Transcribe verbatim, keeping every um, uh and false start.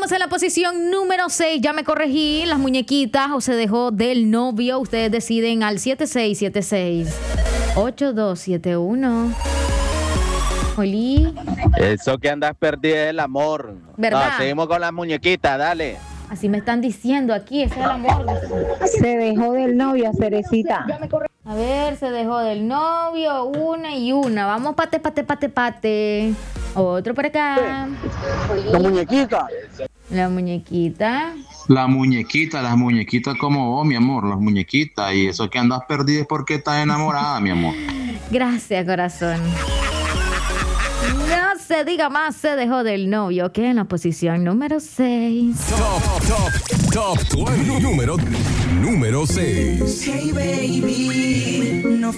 Seguimos en la posición número seis. Ya me corregí, las muñequitas o se dejó del novio. Ustedes deciden al siete seis siete seis, ocho dos siete uno. Oli. Eso que andas perdido es el amor. ¿Verdad? No, seguimos con las muñequitas, dale. Así me están diciendo aquí, ese es el amor. Se dejó del novio, Cerecita. A ver, se dejó del novio, una y una. Vamos, pate, pate, pate, pate. Otro por acá. La muñequita. La muñequita. La muñequita, las muñequitas como vos, mi amor, las muñequitas. Y eso que andas perdido es porque estás enamorada, mi amor. Gracias, corazón. No se diga más, se dejó del novio, que en la posición número seis. Top, top, top veinte. Número, número seis. Hey baby, no